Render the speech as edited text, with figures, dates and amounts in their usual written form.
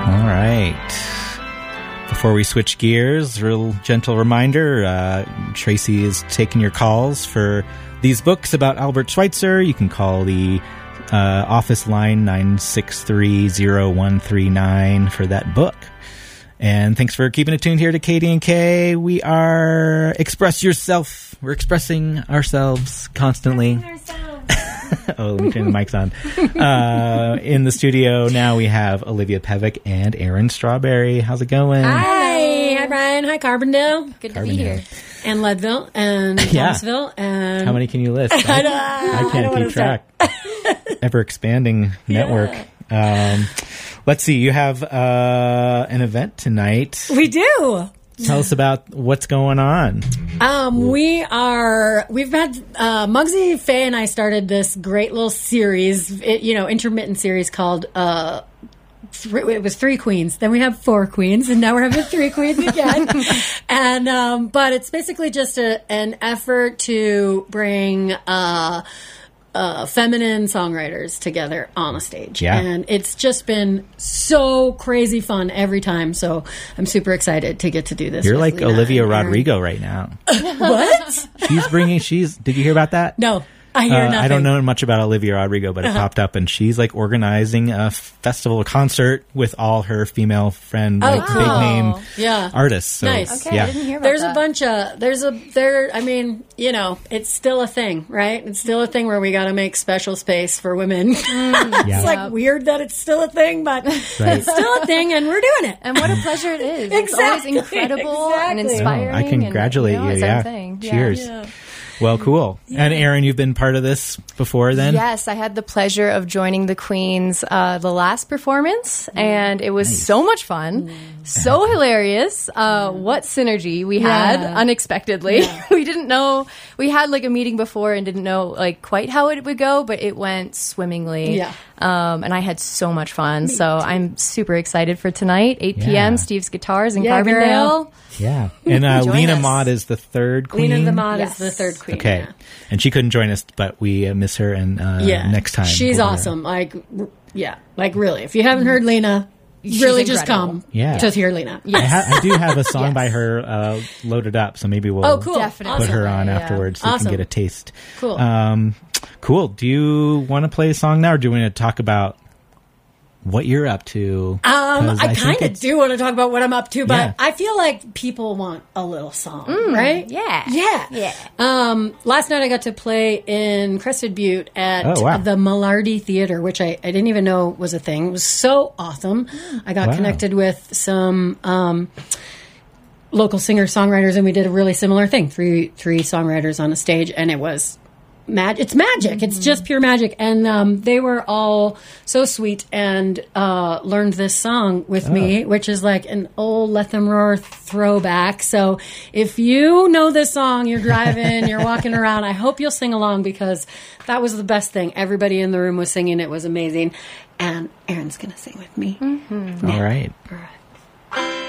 All right. Before we switch gears, real gentle reminder, Tracy is taking your calls for these books about Albert Schweitzer. You can call the office line 963-0139 for that book. And thanks for keeping it tuned here to KD&K. We are Express Yourself. We're expressing ourselves constantly. Oh, let me turn the mics on. In the studio now we have Olivia Pevick and Aaron Strawberry. How's it going? Hi Brian. Hi Carbondale. Good to be here. And Leadville and Thomasville and how many can you list? I can't keep track. Ever expanding network. Let's see. You have an event tonight. We do. Tell us about what's going on. We've had Muggsy, Faye, and I started this great little series, intermittent series called it was 3 queens. Then we have 4 queens, and now we're having 3 queens again. And but it's basically just an effort to bring feminine songwriters together on a stage. Yeah. And it's just been so crazy fun every time. So I'm super excited to get to do this. You're like Lena Olivia Rodrigo right now. What? Did you hear about that? No. I hear nothing. I don't know much about Olivia Rodrigo, but it popped up, and she's like organizing a festival, a concert with all her female friend, big name artists. So, nice. Okay, I didn't hear about there's that. a bunch of it's still a thing, right? It's still a thing where we got to make special space for women. It's like weird that it's still a thing, but it's still a thing, and we're doing it. And what a pleasure it is. Exactly. It's always incredible and inspiring. I congratulate you. It's Yeah. everything. Cheers. Yeah. Well, cool. And Aaron, you've been part of this before then? Yes, I had the pleasure of joining the Queens the last performance, and it was so much fun, so hilarious. What synergy we had unexpectedly. We didn't know, we had like a meeting before and didn't know like quite how it would go, but it went swimmingly. Yeah. And I had so much fun. So I'm super excited for tonight, 8 p.m., Steve's Guitars in Carbondale. Yeah. And Lena Maud is the third queen? Lena the Maud is the third queen. Okay. Yeah. And she couldn't join us, but we miss her, and next time. She's awesome. Really. If you haven't heard Lena, really just come to hear Lena. I do have a song by her loaded up, so maybe we'll put her on afterwards so you can get a taste. Cool. Cool. Do you want to play a song now, or do you want to talk about what you're up to? I kind of do want to talk about what I'm up to, but I feel like people want a little song, right? Yeah. Last night I got to play in Crested Butte at the Malardi Theater, which I didn't even know was a thing. It was so awesome. I got connected with some local singer-songwriters, and we did a really similar thing, three songwriters on a stage, and it was it's magic. It's just pure magic. And they were all so sweet and learned this song with me, which is like an old Let Them Roar throwback. So if you know this song, you're driving, you're walking around, I hope you'll sing along, because that was the best thing. Everybody in the room was singing. It was amazing. And Aaron's going to sing with me. All right.